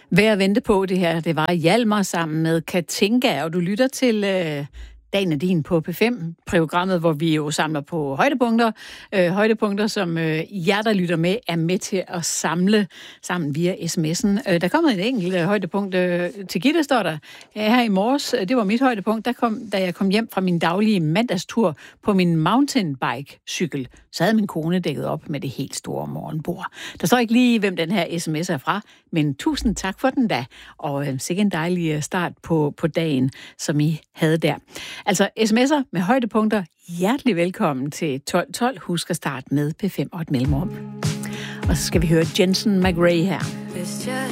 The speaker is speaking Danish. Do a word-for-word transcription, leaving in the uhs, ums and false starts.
Værd at vente på det her, det var Hjalmar sammen med Katinka, og du lytter til øh, Dagen er din på P fem, programmet, hvor vi jo samler på højdepunkter. Øh, højdepunkter, som øh, jer, der lytter med, er med til at samle sammen via sms'en. Øh, der kommer et enkelt øh, højdepunkt øh, til Gitte, står der. Her i morges, det var mit højdepunkt, der kom, da jeg kom hjem fra min daglige mandagstur på min mountainbike-cykel, så havde min kone dækket op med det helt store morgenbord. Der står ikke lige, hvem den her sms er fra, men tusind tak for den da, og øh, sikkert en dejlig start på, på dagen, som I havde der. Altså sms'er med højdepunkter, hjertelig velkommen til tolv tolv. Husk at starte med P fem og et mellemrum. Og så skal vi høre Jensen McRae her.